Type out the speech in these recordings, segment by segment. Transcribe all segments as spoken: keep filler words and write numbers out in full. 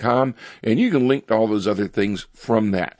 com, and you can link to all those other things from that.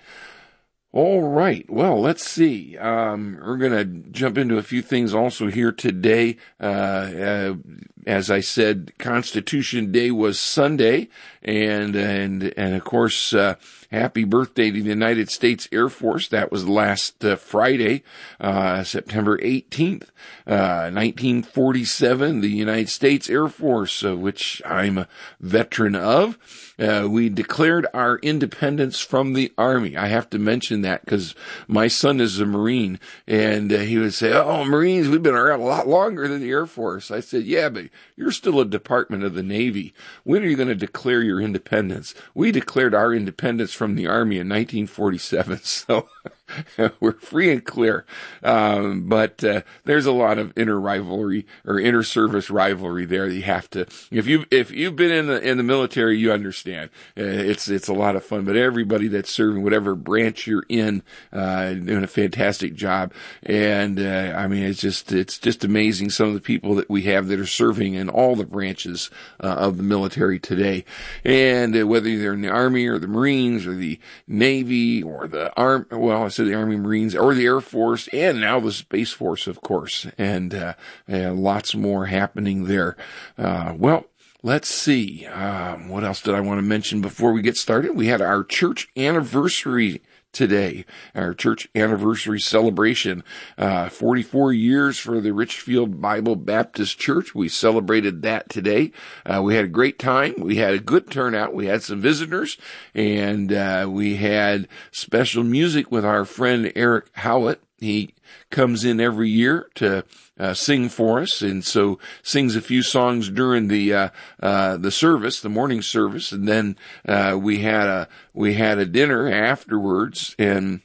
All right. Well, let's see. Um, we're going to jump into a few things also here today. Uh, uh, as I said, Constitution Day was Sunday, and and and of course, uh, happy birthday to the United States Air Force. That was last uh, Friday, uh, September eighteenth, uh, nineteen forty-seven. The United States Air Force, uh, which I'm a veteran of. Uh, we declared our independence from the Army. I have to mention that because my son is a Marine, and uh, he would say, "Oh, Marines, we've been around a lot longer than the Air Force." I said, "Yeah, but you're still a department of the Navy. When are you going to declare your independence?" We declared our independence from the Army in nineteen forty-seven, so we're free and clear. Um, but uh, there's a lot of inter rivalry or inter service rivalry there. You have to, if you if you've been in the in the military, you understand. Uh, it's it's a lot of fun. But everybody that's serving whatever branch you're in, uh, doing a fantastic job. And uh, I mean, it's just it's just amazing some of the people that we have that are serving in all the branches uh, of the military today. And uh, whether they're in the Army or the Marines or the Navy or the Arm, well, I said the Army, Marines, or the Air Force, and now the Space Force, of course, and uh, uh, lots more happening there. Uh, well, let's see. Um, what else did I want to mention before we get started? We had our church anniversary today, our church anniversary celebration, uh, forty-four years for the Richfield Bible Baptist Church. We celebrated that today. Uh, we had a great time. We had a good turnout. We had some visitors, and uh, we had special music with our friend Eric Howitt. He comes in every year to uh, sing for us, and so sings a few songs during the uh, uh, the service, the morning service, and then uh, we had a we had a dinner afterwards, and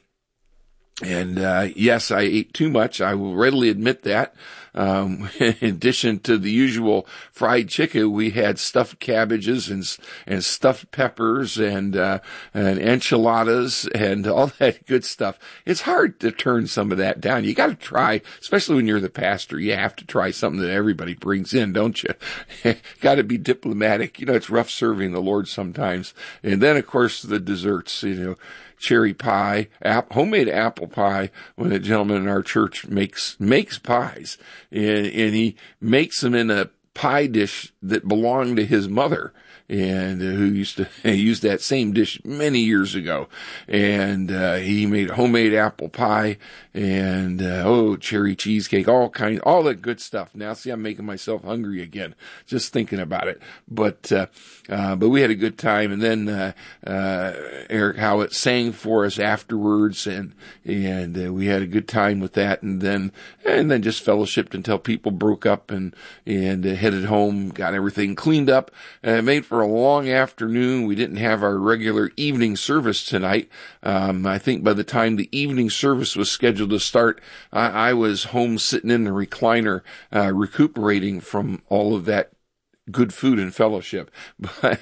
and uh, yes, I ate too much. I will readily admit that. Um, in addition to the usual fried chicken, we had stuffed cabbages and and stuffed peppers and uh, and enchiladas and all that good stuff. It's hard to turn some of that down. You got to try, especially when you're the pastor. You have to try something that everybody brings in, don't you? Got to be diplomatic. You know, it's rough serving the Lord sometimes. And then, of course, the desserts. You know, cherry pie, app, homemade apple pie. When a gentleman in our church makes makes pies, and, and he makes them in a pie dish that belonged to his mother, and uh, who used to use that same dish many years ago. And uh, he made homemade apple pie and uh, oh, cherry cheesecake, all kind, all that good stuff. Now, see, I'm making myself hungry again just thinking about it. But uh, uh, but we had a good time, and then uh, uh, Eric Howitt sang for us afterwards, and and uh, we had a good time with that, and then and then just fellowshipped until people broke up and and uh, headed home, got everything cleaned up, and made for a long afternoon. We didn't have our regular evening service tonight. Um, I think by the time the evening service was scheduled to start, I, I was home sitting in the recliner, uh, recuperating from all of that good food and fellowship. But,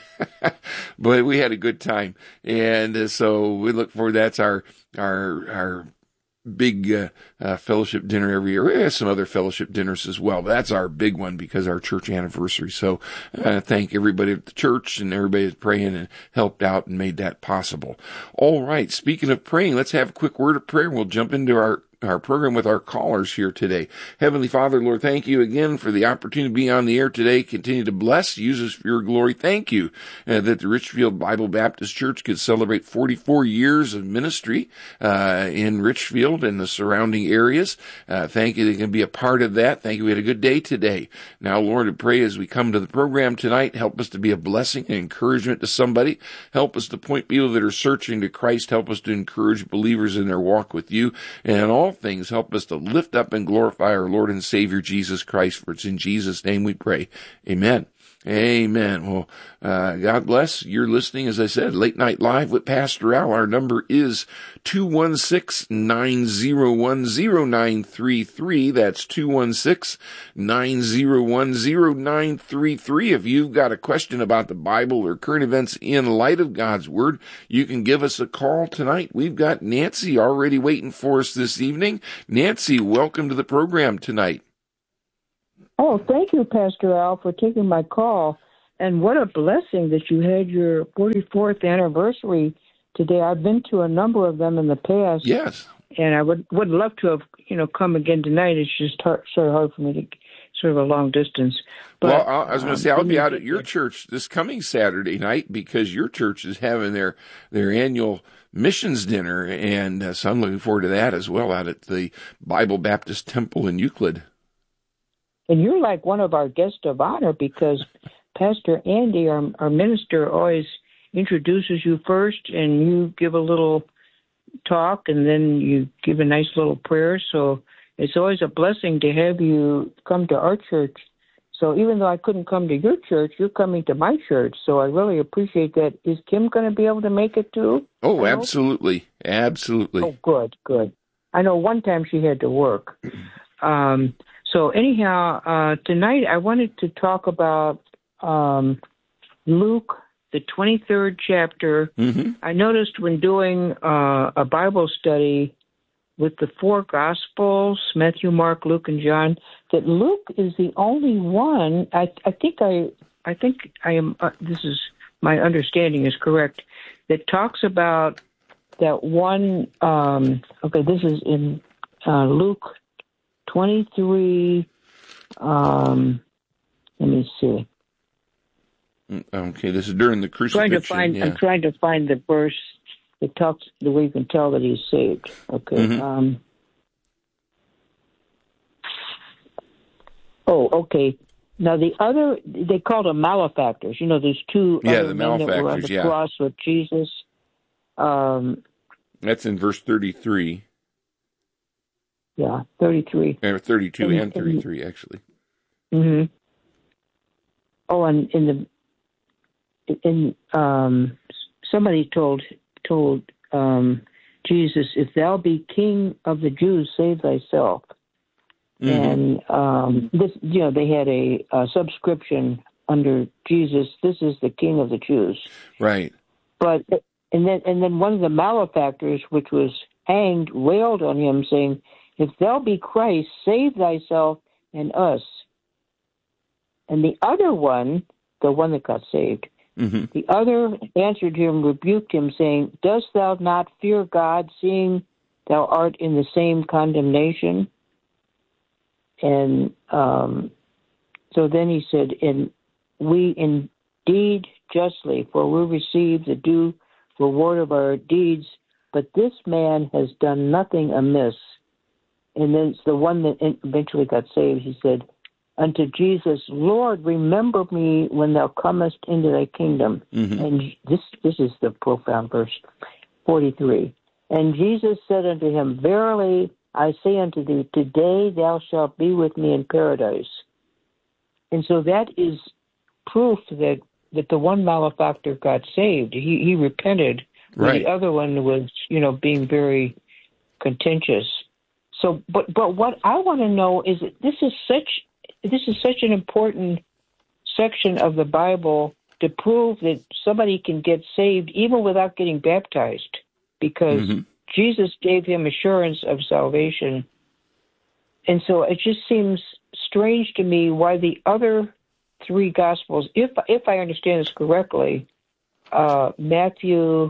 but we had a good time. And uh, so we look forward, that's our, our, our, big uh, uh, fellowship dinner every year. We have some other fellowship dinners as well, but that's our big one because our church anniversary. So uh, thank everybody at the church and everybody that's praying and helped out and made that possible. All right, speaking of praying, let's have a quick word of prayer. We'll jump into our our program with our callers here today. Heavenly Father, Lord, thank you again for the opportunity to be on the air today. Continue to bless, use us for your glory. Thank you uh, that the Richfield Bible Baptist Church could celebrate forty-four years of ministry uh, in Richfield and the surrounding areas. Uh, thank you that you can be a part of that. Thank you. We had a good day today. Now, Lord, I pray as we come to the program tonight, help us to be a blessing and encouragement to somebody. Help us to point people that are searching to Christ. Help us to encourage believers in their walk with you. And all things, help us to lift up and glorify our Lord and Savior Jesus Christ, for it's in Jesus' name we pray. Amen. Amen. Well, uh, God bless. You're listening, as I said, Late Night Live with Pastor Al. Our number is two one six, nine zero one, zero nine three three. That's two one six, nine zero one, zero nine three three. If you've got a question about the Bible or current events in light of God's Word, you can give us a call tonight. We've got Nancy already waiting for us this evening. Nancy, welcome to the program tonight. Oh, thank you, Pastor Al, for taking my call. And what a blessing that you had your forty-fourth anniversary today. I've been to a number of them in the past. Yes. And I would, would love to have, you know, come again tonight. It's just hard, sort of hard for me to sort of a long distance. But, well, I was going to um, say, I'll be out at your church this coming Saturday night because your church is having their, their annual missions dinner. And uh, so I'm looking forward to that as well out at the Bible Baptist Temple in Euclid. And you're like one of our guests of honor because Pastor Andy, our, our minister, always introduces you first and you give a little talk and then you give a nice little prayer. So it's always a blessing to have you come to our church. So even though I couldn't come to your church, you're coming to my church. So I really appreciate that. Is Kim going to be able to make it too? Oh, absolutely. Absolutely. Oh, good, good. I know one time she had to work. Um, so anyhow, uh, tonight I wanted to talk about um, Luke, the twenty-third chapter. Mm-hmm. I noticed when doing uh, a Bible study with the four Gospels, Matthew, Mark, Luke, and John, that Luke is the only one. I, I think I, I think I am. Uh, this is my understanding is correct. That talks about that one. Um, okay, this is in uh, Luke twenty-three. Um, let me see. Okay, this is during the crucifixion. Trying to find, yeah. I'm trying to find the verse that talks the way you can tell that he's saved. Okay. Mm-hmm. Um, oh, okay. Now the other, they called them malefactors. You know, there's two yeah, other the men that were on the malefactors, yeah. cross with Jesus. Um, That's in verse thirty-three. Yeah, thirty-three. Or thirty-two and, and thirty-three, and, actually. Mm-hmm. Oh, and in the in um, somebody told told um, Jesus, "If thou be King of the Jews, save thyself." Mm-hmm. And um, this, you know, they had a, a subscription under Jesus. This is the King of the Jews, right? But and then and then one of the malefactors, which was hanged, railed on him, saying, "If thou be Christ, save thyself and us." And the other one, the one that got saved, mm-hmm. the other answered him, rebuked him, saying, "Dost thou not fear God, seeing thou art in the same condemnation?" And um, so then he said, "And we indeed justly, for we receive the due reward of our deeds, but this man has done nothing amiss." And then it's the one that eventually got saved. He said, unto Jesus, "Lord, remember me when thou comest into thy kingdom." Mm-hmm. And this this is the profound verse, forty-three. And Jesus said unto him, "Verily I say unto thee, today thou shalt be with me in paradise." And so that is proof that, that the one malefactor got saved. He he repented. Right. The other one was, you know, being very contentious. So, but but what I want to know is that this is such this is such an important section of the Bible to prove that somebody can get saved even without getting baptized, because mm-hmm. Jesus gave him assurance of salvation. And so it just seems strange to me why the other three Gospels, if if I understand this correctly, uh, Matthew,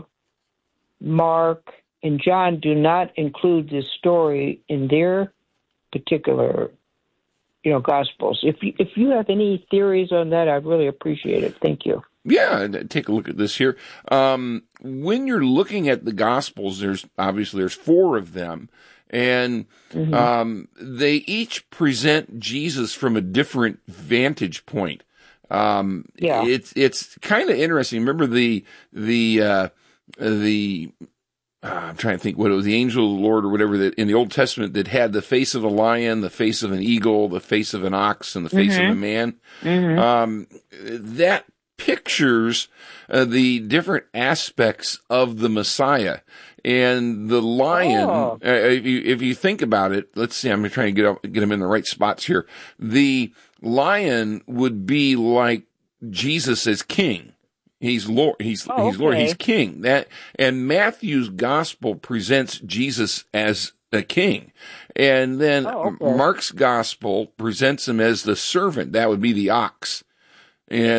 Mark, and John do not include this story in their particular, you know, Gospels. If you, if you have any theories on that, I'd really appreciate it. Thank you. Yeah, take a look at this here. Um, when you're looking at the Gospels, there's obviously there's four of them, and mm-hmm. um, they each present Jesus from a different vantage point. Um, yeah, it's it's kind of interesting. Remember the the uh, the Uh, I'm trying to think what it was, the angel of the Lord or whatever that in the Old Testament that had the face of a lion, the face of an eagle, the face of an ox, and the face mm-hmm. of a man. Mm-hmm. Um, that pictures uh, the different aspects of the Messiah. And the lion, oh. uh, if you if you think about it, let's see, I'm trying to get up, get them in the right spots here. The lion would be like Jesus as king. He's Lord. He's oh, he's okay. Lord. He's King. That and Matthew's gospel presents Jesus as a king, and then oh, okay. Mark's gospel presents him as the servant. That would be the ox, and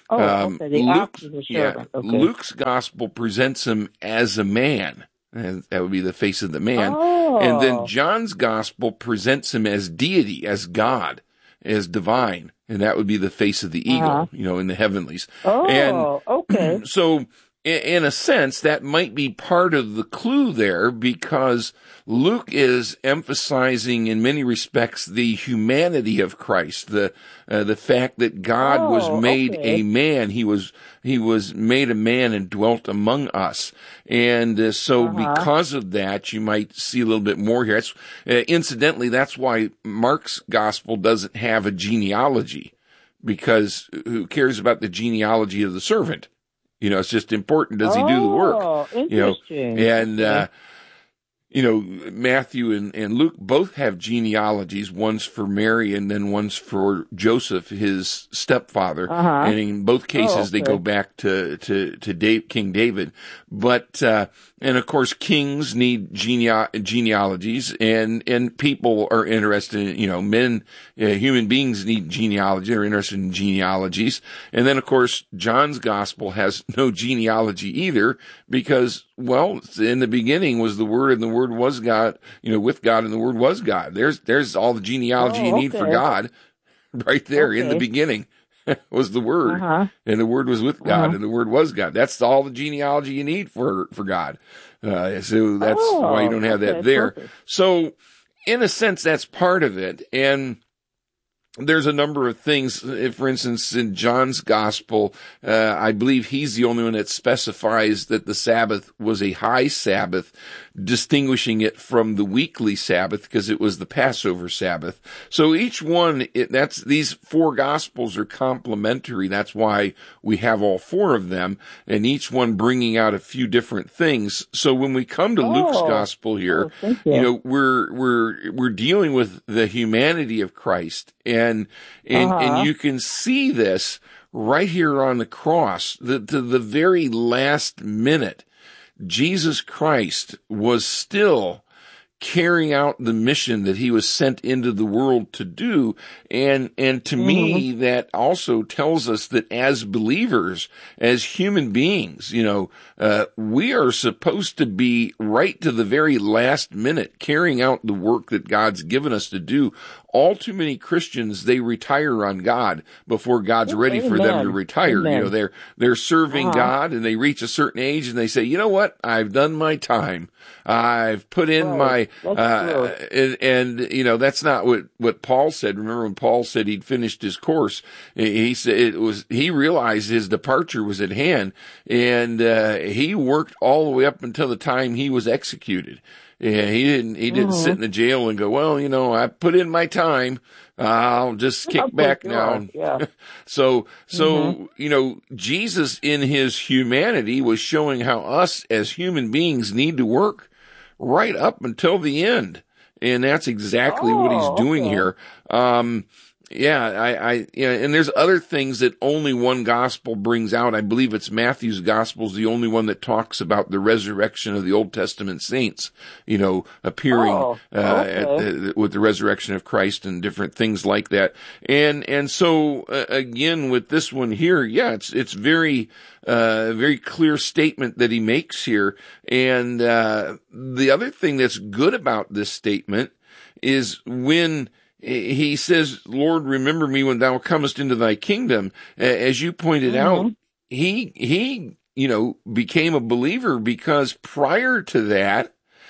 Oh, Um, okay. The Luke's, ox is a yeah, servant. Okay. Luke's gospel presents him as a man, and that would be the face of the man. Oh. And then John's gospel presents him as deity, as God, as divine, and that would be the face of the eagle, Uh-huh. you know, in the heavenlies. Oh, And okay. so, in a sense, that might be part of the clue there, because Luke is emphasizing in many respects the humanity of Christ, the uh, the fact that God Oh, was made okay. a man. He was he was made a man and dwelt among us. And uh, so Uh-huh. because of that, you might see a little bit more here. That's, uh, incidentally, that's why Mark's gospel doesn't have a genealogy, because who cares about the genealogy of the servant? You know, it's just important. Does he do the work? Oh, You know, interesting. and, Okay. uh, you know, Matthew and, and Luke both have genealogies. One's for Mary and then one's for Joseph, his stepfather. Uh-huh. And in both cases, Oh, they okay. go back to, to, to Dave, King David. But, uh, and of course, kings need genea- genealogies, and, and people are interested in, you know, men, uh, human beings need genealogy, they're interested in genealogies. And then, of course, John's gospel has no genealogy either, because, well, in the beginning was the Word, and the Word was God, you know, with God, and the Word was God. There's, there's all the genealogy Oh, you need for okay. God right there in the Okay. beginning. Was the Word, Uh-huh. and the Word was with God, Uh-huh. and the Word was God. That's all the genealogy you need for for God. Uh, so that's Oh, why you don't have okay, that there. perfect. So, in a sense, that's part of it. And there's a number of things. For instance, in John's gospel, uh, I believe he's the only one that specifies that the Sabbath was a high Sabbath, distinguishing it from the weekly Sabbath, because it was the Passover Sabbath. So each one, it, that's, these four gospels are complementary. That's why we have all four of them, and each one bringing out a few different things. So when we come to Luke's Oh. gospel here, Oh, thank you. you know, we're, we're, we're dealing with the humanity of Christ, and, and, Uh-huh. and you can see this right here on the cross, the, to the very last minute. Jesus Christ was still carrying out the mission that he was sent into the world to do. And, and to Mm-hmm. me, that also tells us that as believers, as human beings, you know, uh, we are supposed to be right to the very last minute carrying out the work that God's given us to do. All too many Christians, they retire on God before God's ready for them to Amen. retire. Amen. You know, they're, they're serving Uh-huh. God, and they reach a certain age and they say, you know what? I've done my time. I've put in Right. my, That's uh, and, and, you know, that's not what, what Paul said. Remember when Paul said he'd finished his course, he said it was, he realized his departure was at hand, and, uh, he worked all the way up until the time he was executed. Yeah, he didn't, he didn't Mhm. sit in the jail and go, well, you know, I put in my time. I'll just kick For back sure. now. Yeah. So, so, Mhm. you know, Jesus in his humanity was showing how us as human beings need to work right up until the end. And that's exactly what he's Oh, doing okay. here. Um, yeah, I, I, yeah, and there's other things that only one gospel brings out. I believe it's Matthew's gospel is the only one that talks about the resurrection of the Old Testament saints, you know, appearing, Oh, uh, okay. at, uh, with the resurrection of Christ and different things like that. And, and so, uh, again, with this one here, yeah, it's, it's very, uh, very clear statement that he makes here. And, uh, the other thing that's good about this statement is when he says, Lord, remember me when thou comest into thy kingdom. As you pointed Mhm. out, he, he, you know, became a believer because prior to that,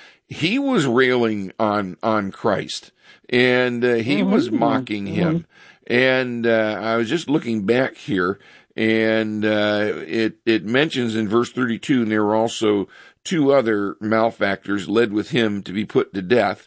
he was railing on, on Christ, and uh, he Mhm. was mocking him. And, uh, I was just looking back here, and, uh, it, it mentions in verse thirty-two, and there were also two other malefactors led with him to be put to death.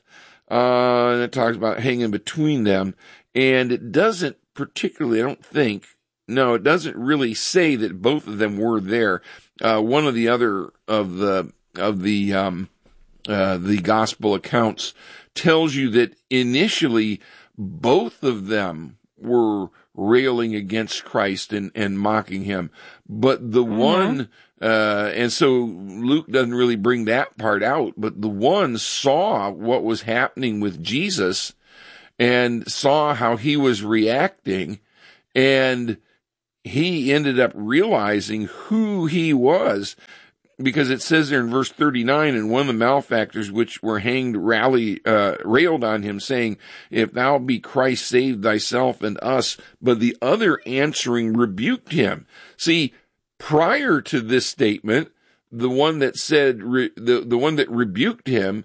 Uh, and it talks about hanging between them, and it doesn't particularly, I don't think, no, it doesn't really say that both of them were there. Uh, one of the other of the, of the, um, uh, the gospel accounts tells you that initially both of them were railing against Christ and, and mocking him. But the Mhm. one, uh, and so Luke doesn't really bring that part out, but the one saw what was happening with Jesus and saw how he was reacting, and he ended up realizing who he was, because it says there in verse thirty-nine, and one of the malefactors which were hanged rally, uh, railed on him, saying, if thou be Christ, save thyself and us. But the other answering rebuked him. See, prior to this statement, the one that said, re, the, the one that rebuked him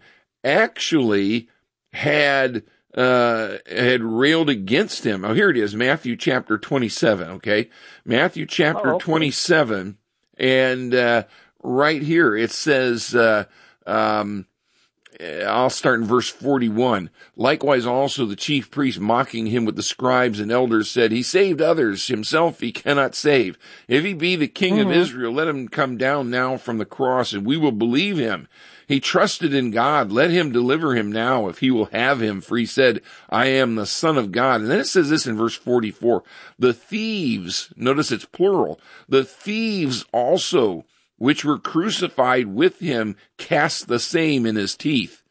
actually had, uh, had railed against him. Oh, here it is, Matthew chapter twenty-seven, okay? Matthew chapter Oh, okay. twenty-seven, and, uh, right here, it says, uh, um, I'll start in verse forty-one. Likewise also the chief priests, mocking him with the scribes and elders, said, he saved others, himself he cannot save. If he be the king Mm-hmm. of Israel, let him come down now from the cross, and we will believe him. He trusted in God. Let him deliver him now, if he will have him. For he said, I am the Son of God. And then it says this in verse forty-four. The thieves, notice it's plural, the thieves also, which were crucified with him, cast the same in his teeth.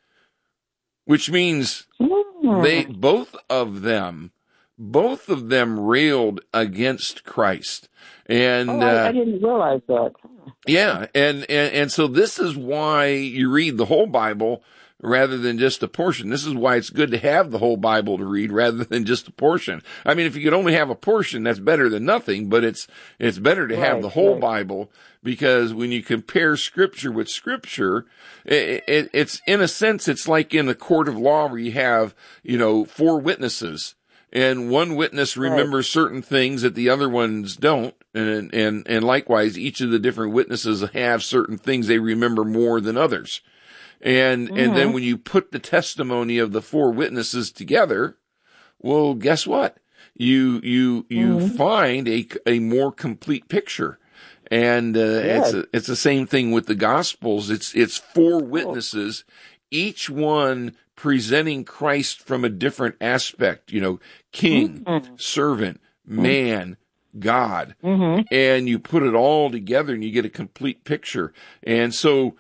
Which means Mm. they, both of them, both of them railed against Christ. And, Oh, I, uh, I didn't realize that. yeah, and, and, and so this is why you read the whole Bible rather than just a portion. This is why it's good to have the whole Bible to read rather than just a portion. I mean, if you could only have a portion, that's better than nothing, but it's, it's better to have Right, the whole right. Bible, because when you compare scripture with scripture, it, it, it's, in a sense, it's like in a court of law where you have, you know, four witnesses, and one witness remembers certain things that the other ones don't. And, and, and likewise, each of the different witnesses have certain things they remember more than others. And, Mm-hmm. and then when you put the testimony of the four witnesses together, well, guess what? You, you, you Mm-hmm. find a, a more complete picture. And, uh, it's, a, it's the same thing with the Gospels. It's, it's four witnesses, each one presenting Christ from a different aspect, you know, king, Mm-hmm. servant, man, God. Mm-hmm. And you put it all together and you get a complete picture. And so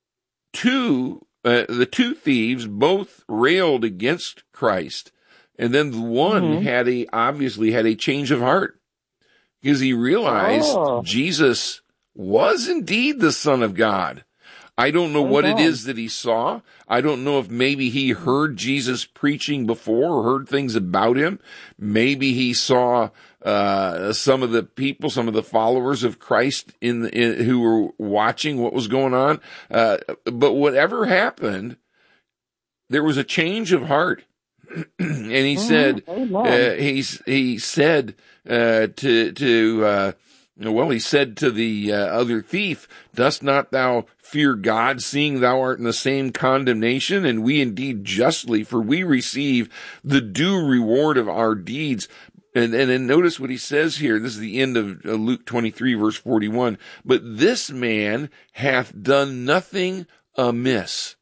two, uh, the two thieves both railed against Christ. And then the one Mm-hmm. had a, obviously had a change of heart, because he realized Oh. Jesus was indeed the Son of God. I don't know what it Amen. is that he saw. I don't know if maybe he heard Jesus preaching before or heard things about him. Maybe he saw uh some of the people, some of the followers of Christ in, the, in who were watching what was going on. Uh, but whatever happened, there was a change of heart. And he Mhm. said, Amen. uh, he's, he said, uh, to, to, uh, well, he said to the uh, other thief, dost not thou fear God, seeing thou art in the same condemnation? And we indeed justly, for we receive the due reward of our deeds. And, and then notice what he says here. This is the end of uh, Luke twenty-three, verse forty-one. But this man hath done nothing amiss.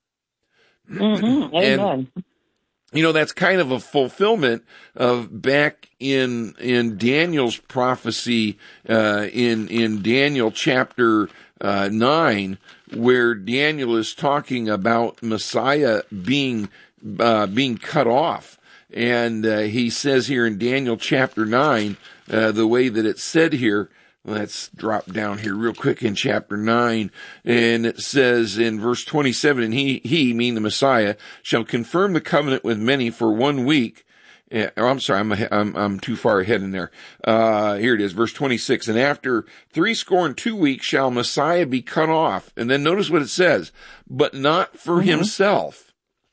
Mm-hmm. And Amen. you know, that's kind of a fulfillment of back in, in Daniel's prophecy, uh, in, in Daniel chapter, uh, nine, where Daniel is talking about Messiah being, uh, being cut off. And, uh, he says here in Daniel chapter nine, uh, the way that it's said here, let's drop down here real quick in chapter nine. And it says in verse twenty-seven, and he, he, meaning the Messiah, shall confirm the covenant with many for one week. Uh, or I'm sorry, I'm, I'm, I'm too far ahead in there. Uh, here it is, verse twenty-six. And after three score and two weeks shall Messiah be cut off. And then notice what it says, but not for Mm-hmm. himself.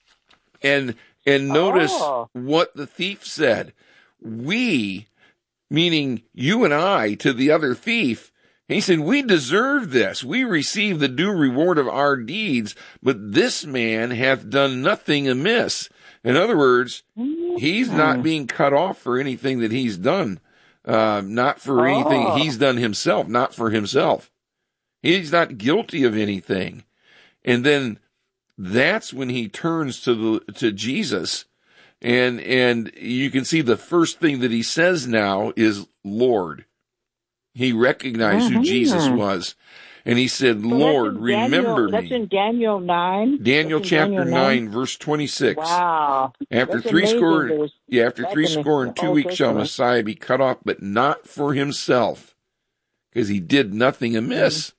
And, and notice Oh. what the thief said. We, meaning you and I, to the other thief, he said, we deserve this. We receive the due reward of our deeds, but this man hath done nothing amiss. In other words, he's not being cut off for anything that he's done, uh, not for anything Oh. he's done himself, not for himself. He's not guilty of anything. And then that's when he turns to the, to Jesus. And, and you can see the first thing that he says now is Lord. He recognized Mm-hmm. who Jesus was. And he said, So Lord, that's in Daniel- remember That's me. in Daniel nine. Daniel That's in chapter Daniel nine, verse twenty-six. Wow. After That's three amazing. score, There was- yeah, after back three in the score and two Old weeks shall Testament. Messiah be cut off, but not for himself. because he did nothing amiss.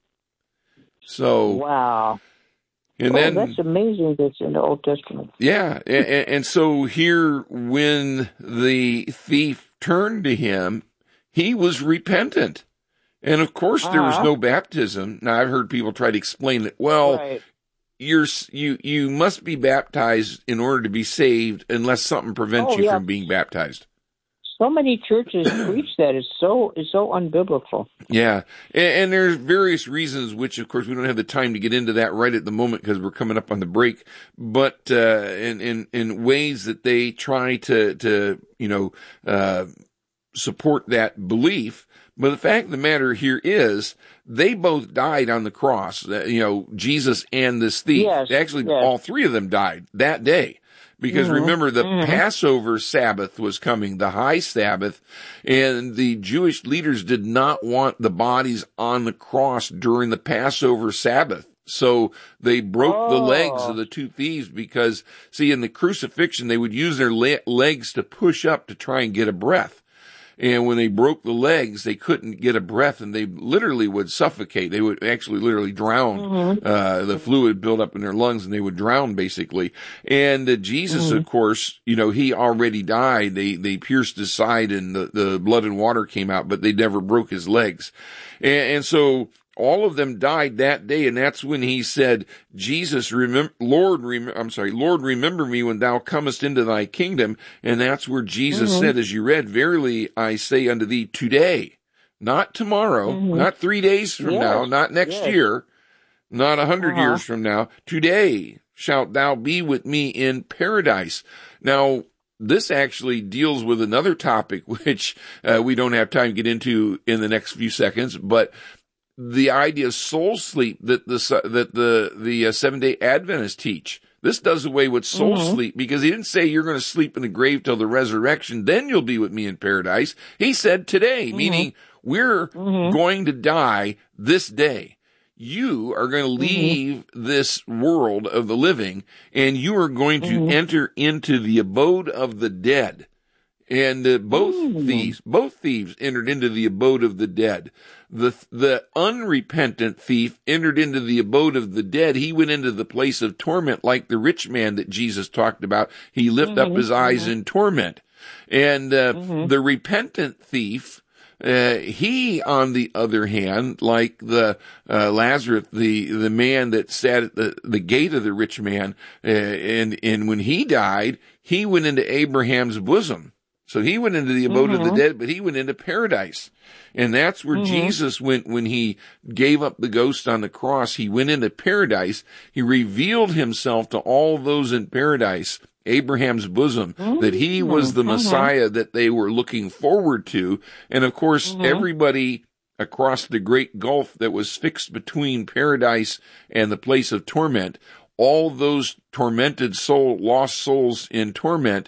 So wow. And oh, then that's amazing. That's in the Old Testament. Yeah, and, and so here, when the thief turned to him, he was repentant. And of course, there was Uh-huh. no baptism. Now, I've heard people try to explain that, well, Right. you're, you, you must be baptized in order to be saved unless something prevents Oh, you yeah. from being baptized. So many churches preach that. It's so it's so unbiblical. Yeah, and, and there's various reasons, which of course we don't have the time to get into that right at the moment because we're coming up on the break. But uh, in in in ways that they try to to you know uh, support that belief. But the fact of the matter here is, they both died on the cross. Uh, you know, Jesus and this thief. Yes, Actually, yes. all three of them died that day. Because Mm-hmm. remember, the Mm-hmm. Passover Sabbath was coming, the high Sabbath, and the Jewish leaders did not want the bodies on the cross during the Passover Sabbath. So they broke Oh. the legs of the two thieves because, see, in the crucifixion, they would use their le- legs to push up to try and get a breath. And when they broke the legs, they couldn't get a breath, and they literally would suffocate. They would actually literally drown. Mm-hmm. Uh, the fluid built up in their lungs, and they would drown, basically. And uh, Jesus, Mm-hmm. of course, you know, he already died. They they pierced his side, and the, the blood and water came out, but they never broke his legs. And, and so all of them died that day, and that's when he said, Jesus, remember, Lord, rem- I'm sorry, Lord, remember me when thou comest into thy kingdom. And that's where Jesus Mm-hmm. said, as you read, verily I say unto thee today, not tomorrow, Mm-hmm. not three days from Yes, now, not next yes. year, not a hundred Uh-huh. years from now, today shalt thou be with me in paradise. Now, this actually deals with another topic, which uh, we don't have time to get into in the next few seconds, but the idea of soul sleep that the that the the uh, seven day Adventists teach. This does away with soul Mm-hmm. sleep because he didn't say you're going to sleep in the grave till the resurrection, then you'll be with me in paradise. He said today, Mm-hmm. meaning we're Mm-hmm. going to die this day. You are going to leave mm-hmm. this world of the living, and you are going to Mm-hmm. enter into the abode of the dead. And uh, both Mm. thieves, both thieves entered into the abode of the dead. The the unrepentant thief entered into the abode of the dead. He went into the place of torment, like the rich man that Jesus talked about. He lifted Mm-hmm. up his eyes Mm-hmm. in torment. And uh, Mm-hmm. the repentant thief, uh, he, on the other hand, like the uh, Lazarus, the the man that sat at the, the gate of the rich man, uh, and and when he died, he went into Abraham's bosom. So he went into the abode Mm-hmm. of the dead, but he went into paradise. And that's where Mm-hmm. Jesus went when he gave up the ghost on the cross. He went into paradise. He revealed himself to all those in paradise, Abraham's bosom, Mm-hmm. that he was the Mm-hmm. Messiah that they were looking forward to. And of course, Mm-hmm. everybody across the great gulf that was fixed between paradise and the place of torment, all those tormented soul, lost souls in torment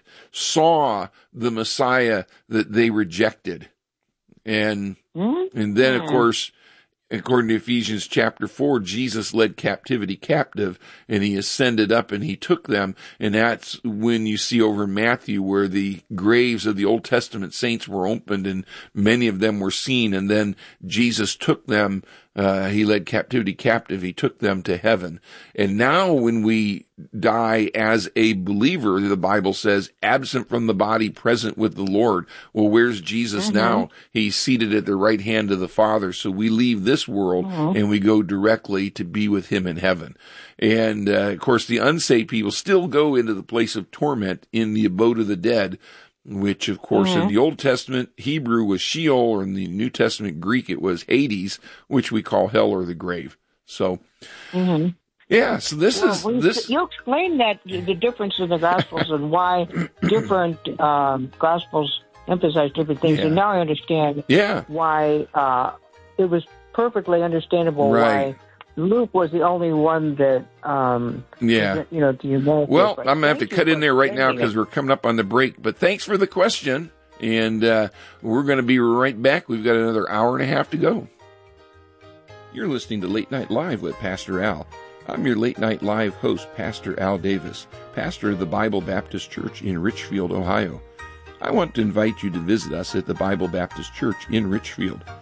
saw the Messiah that they rejected. And, Mm-hmm. and then of course, according to Ephesians chapter four, Jesus led captivity captive, and he ascended up and he took them. And that's when you see over in Matthew where the graves of the Old Testament saints were opened and many of them were seen. And then Jesus took them, uh, he led captivity captive. He took them to heaven. And now when we die as a believer, the Bible says, absent from the body, present with the Lord. Well, where's Jesus Mm-hmm. now? He's seated at the right hand of the Father. So we leave this world Mm-hmm. and we go directly to be with him in heaven. And, uh, of course, the unsaved people still go into the place of torment in the abode of the dead, which, of course, Mm-hmm. in the Old Testament, Hebrew was Sheol, or in the New Testament Greek, it was Hades, which we call hell or the grave. So, Mm-hmm. yeah, so this Well, is, well, this, you explain that the difference in the Gospels and why different um, Gospels emphasize different things, Yeah. and now I understand yeah, why uh, it was perfectly understandable Right. why Luke was the only one that, um, yeah. you know, the humanity. Well, but I'm going to have to thank you cut for in there right now explaining because it. we're coming up on the break. But thanks for the question. And uh, we're going to be right back. We've got another hour and a half to go. You're listening to Late Night Live with Pastor Al. I'm your Late Night Live host, Pastor Al Davis, pastor of the Bible Baptist Church in Richfield, Ohio. I want to invite you to visit us at the Bible Baptist Church in Richfield.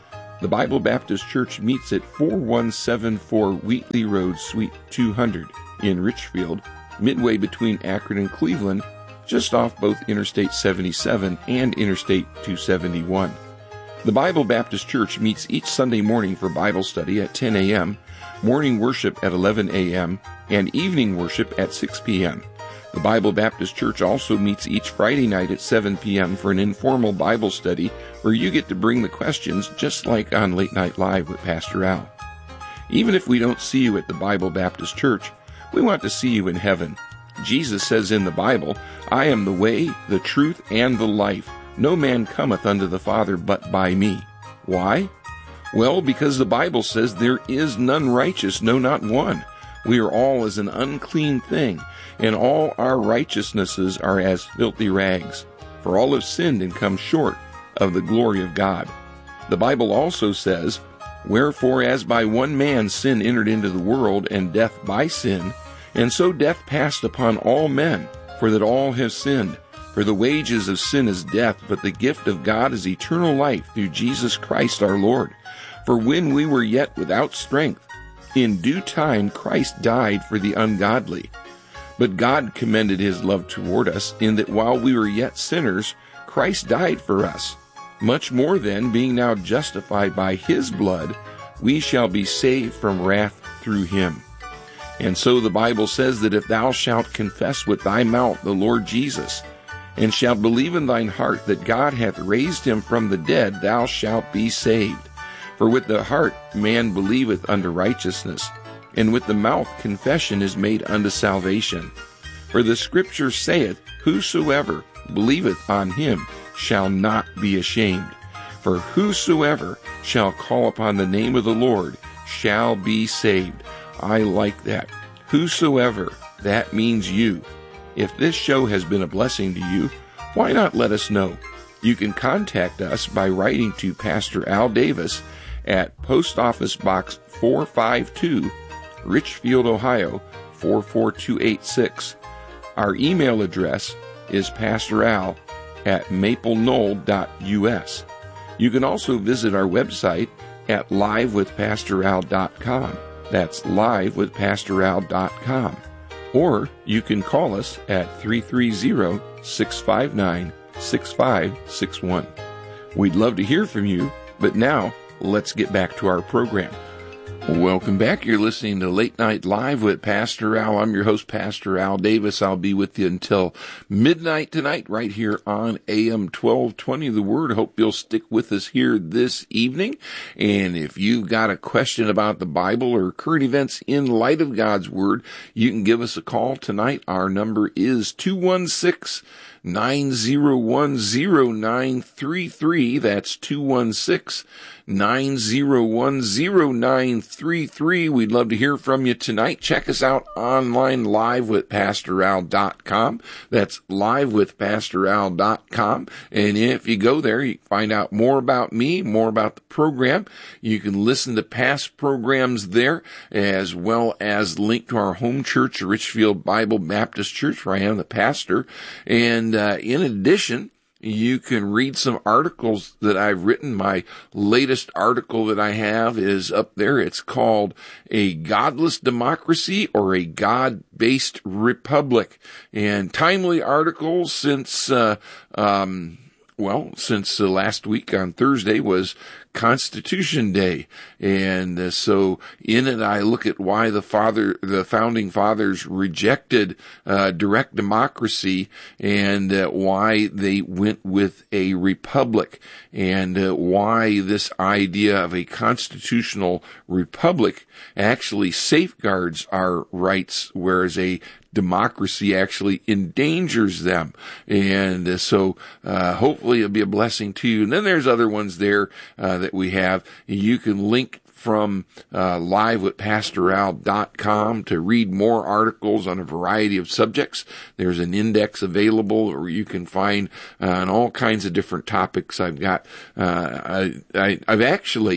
The Bible Baptist Church meets at four one seven four Wheatley Road, Suite two hundred in Richfield, midway between Akron and Cleveland, just off both Interstate seventy-seven and Interstate two seventy-one. The Bible Baptist Church meets each Sunday morning for Bible study at ten a.m., morning worship at eleven a.m., and evening worship at six p.m. The Bible Baptist Church also meets each Friday night at seven p.m. for an informal Bible study where you get to bring the questions just like on Late Night Live with Pastor Al. Even if we don't see you at the Bible Baptist Church, we want to see you in heaven. Jesus says in the Bible, "I am the way, the truth, and the life. No man cometh unto the Father but by me." Why? Well, because the Bible says there is none righteous, no, not one. We are all as an unclean thing, and all our righteousnesses are as filthy rags. For all have sinned and come short of the glory of God. The Bible also says, "Wherefore as by one man sin entered into the world, and death by sin, and so death passed upon all men, for that all have sinned. For the wages of sin is death, but the gift of God is eternal life through Jesus Christ our Lord. For when we were yet without strength, in due time Christ died for the ungodly. But God commended his love toward us, in that while we were yet sinners, Christ died for us. Much more then, being now justified by his blood, we shall be saved from wrath through him. And so the Bible says that if thou shalt confess with thy mouth the Lord Jesus, and shalt believe in thine heart that God hath raised him from the dead, thou shalt be saved. For with the heart man believeth unto righteousness, and with the mouth confession is made unto salvation. For the Scripture saith, Whosoever believeth on him shall not be ashamed. For whosoever shall call upon the name of the Lord shall be saved." I like that. Whosoever, that means you. If this show has been a blessing to you, why not let us know? You can contact us by writing to Pastor Al Davis at Post Office Box four five two, Richfield, Ohio four four two eight six. Our email address is pastoral at maple knoll dot u s. You can also visit our website at live with pastor al dot com. That's live with pastor al dot com. Or you can call us at three three zero, six five nine, six five six one. We'd love to hear from you, but now let's get back to our program. Welcome back. You're listening to Late Night Live with Pastor Al. I'm your host, Pastor Al Davis. I'll be with you until midnight tonight right here on A M twelve twenty The Word. Hope you'll stick with us here this evening. And if you've got a question about the Bible or current events in light of God's Word, you can give us a call tonight. Our number is two one six, nine zero one, zero nine three three. That's two one six, nine zero one, zero nine three three. We'd love to hear from you tonight. Check us out online, live with pastor al dot com. That's live with pastor al dot com. And if you go there, you can find out more about me, more about the program. You can listen to past programs there, as well as link to our home church, Richfield Bible Baptist Church, where I am the pastor. And uh, in addition, you can read some articles that I've written. My latest article that I have is up there. It's called A Godless Democracy or a God-Based Republic. And timely articles since, uh, um, well, since uh, last week on Thursday was Constitution Day. And uh, so in it, I look at why the father, the founding fathers rejected uh, direct democracy and uh, why they went with a republic, and uh, why this idea of a constitutional republic actually safeguards our rights, whereas a democracy actually endangers them. And uh, so uh, hopefully it'll be a blessing to you. And then there's other ones there uh, that we have. You can link from uh, live with pastor al dot com to read more articles on a variety of subjects. There's an index available where you can find uh, on all kinds of different topics. I've got, uh, I, I, I've actually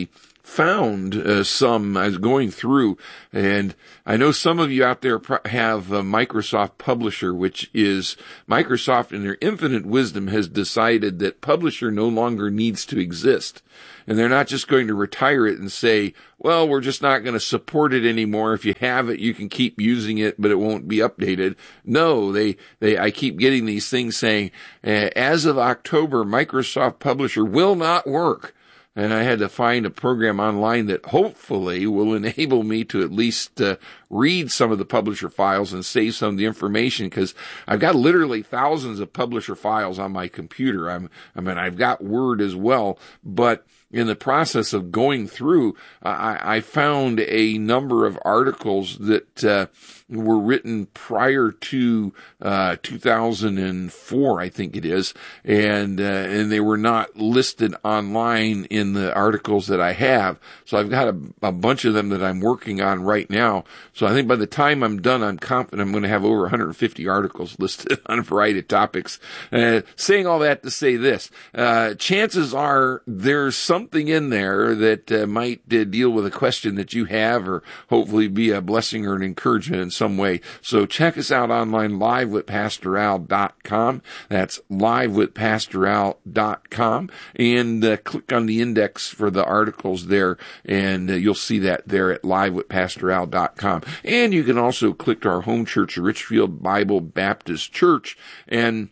found uh, some, I was going through, and I know some of you out there have a Microsoft Publisher, which is Microsoft in their infinite wisdom has decided that Publisher no longer needs to exist. And they're not just going to retire it and say, well, we're just not going to support it anymore. If you have it, you can keep using it, but it won't be updated. No, they, they, I keep getting these things saying, uh, as of October, Microsoft Publisher will not work. And I had to find a program online that hopefully will enable me to at least uh, read some of the publisher files and save some of the information, because I've got literally thousands of publisher files on my computer. I'm, I mean, I've got Word as well, but in the process of going through, I, I found a number of articles that uh, were written prior to uh, two thousand four, I think it is, and uh, and they were not listed online in the articles that I have. So I've got a, a bunch of them that I'm working on right now. So I think by the time I'm done, I'm confident I'm going to have over one hundred fifty articles listed on a variety of topics. Uh, saying all that to say this, uh, chances are there's something in there that uh, might uh, deal with a question that you have, or hopefully be a blessing or an encouragement in some way. So check us out online, live with pastor al dot com. That's live with pastor al dot com, and uh, click on the index for the articles there, and uh, you'll see that there at live with pastor al dot com. And you can also click to our home church, Richfield Bible Baptist Church, and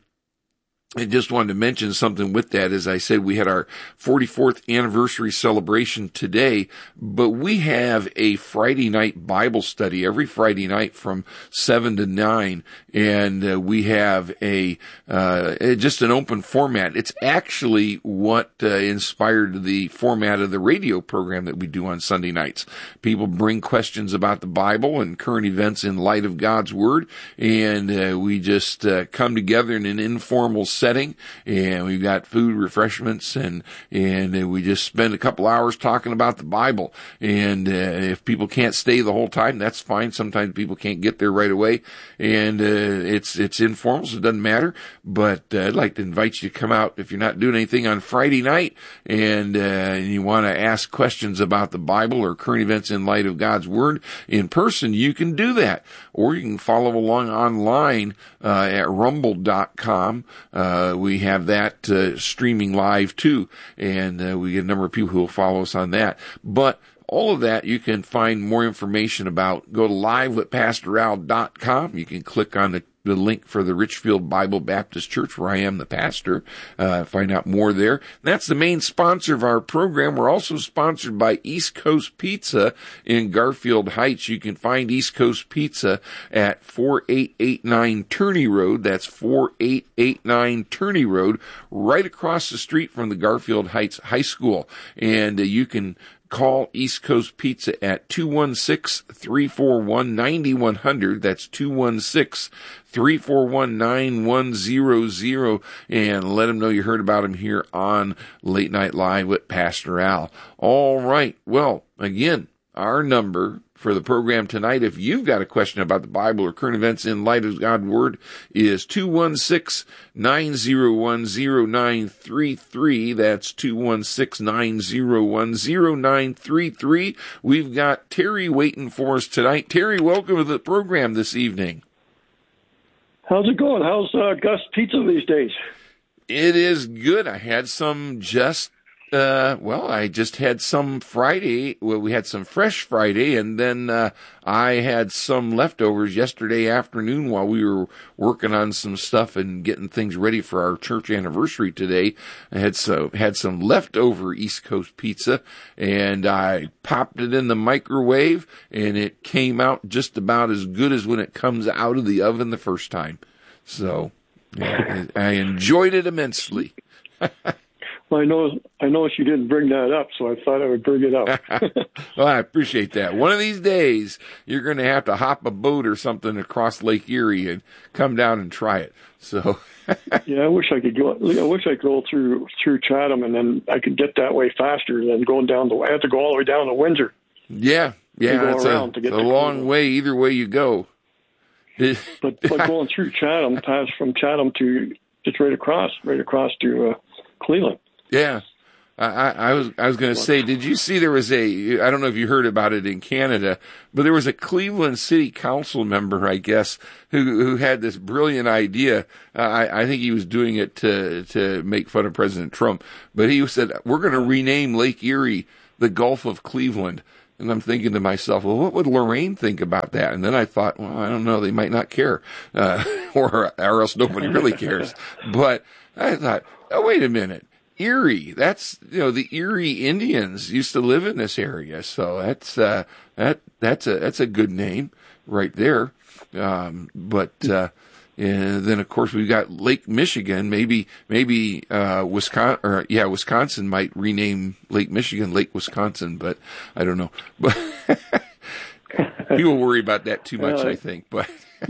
I just wanted to mention something with that. As I said, we had our forty-fourth anniversary celebration today, but we have a Friday night Bible study every Friday night from seven to nine, and uh, we have a uh, just an open format. It's actually what uh, inspired the format of the radio program that we do on Sunday nights. People bring questions about the Bible and current events in light of God's Word, and uh, we just uh, come together in an informal setting, and we've got food, refreshments, and and we just spend a couple hours talking about the Bible. And uh, if people can't stay the whole time, that's fine. Sometimes people can't get there right away, and uh, it's it's informal, so it doesn't matter. But uh, I'd like to invite you to come out if you're not doing anything on Friday night, and, uh, and you want to ask questions about the Bible or current events in light of God's Word in person. You can do that, or you can follow along online uh, at rumble dot com. Uh, Uh, we have that uh, streaming live too, and uh, we get a number of people who will follow us on that. But all of that you can find more information about. Go to live with pastor al dot com. You can click on the the link for the Richfield Bible Baptist Church, where I am the pastor. Uh, find out more there. That's the main sponsor of our program. We're also sponsored by East Coast Pizza in Garfield Heights. You can find East Coast Pizza at four eight eight nine Turney Road. That's four eight eight nine Turney Road, right across the street from the Garfield Heights High School. And uh, you can call East Coast Pizza at two one six, three four one, nine one zero zero. That's two one six, three four one, nine one zero zero, and let them know you heard about them here on Late Night Live with Pastor Al. All right. Well, again, our number for the program tonight, if you've got a question about the Bible or current events in light of God's Word, is two one six, nine zero one, zero nine three three. That's two one six, nine zero one, zero nine three three. We've got Terry waiting for us tonight. Terry, welcome to the program this evening. How's it going? How's uh, Gus Pizza these days? It is good. I had some just Uh, well, I just had some Friday. Well, we had some fresh Friday, and then uh, I had some leftovers yesterday afternoon while we were working on some stuff and getting things ready for our church anniversary today. I had so had some leftover East Coast pizza, and I popped it in the microwave, and it came out just about as good as when it comes out of the oven the first time. So yeah, I enjoyed it immensely. Well, I know I noticed you didn't bring that up, so I thought I would bring it up. Well, I appreciate that. One of these days, you're going to have to hop a boat or something across Lake Erie and come down and try it. So, yeah, I wish I could go. I wish I could go through through Chatham, and then I could get that way faster than going down the. I have to go all the way down to Windsor. Yeah, yeah, it's a, it's a long way either way you go. but but going through Chatham, pass from Chatham to just right across, right across to uh, Cleveland. Yeah. I, I, I was I was going to say, did you see there was a, I don't know if you heard about it in Canada, but there was a Cleveland City Council member, I guess, who who had this brilliant idea. Uh, I, I think he was doing it to to make fun of President Trump, but he said, we're going to rename Lake Erie the Gulf of Cleveland. And I'm thinking to myself, well, what would Lorraine think about that? And then I thought, well, I don't know, they might not care, uh, or or else nobody really cares. But I thought, oh, wait a minute. Erie, that's, you know, the Erie Indians used to live in this area. So that's, uh, that, that's a, that's a good name right there. Um, but, uh, and then of course we've got Lake Michigan. Maybe, maybe, uh, Wisconsin, or yeah, Wisconsin might rename Lake Michigan Lake Wisconsin, but I don't know. But people worry about that too much, I think, but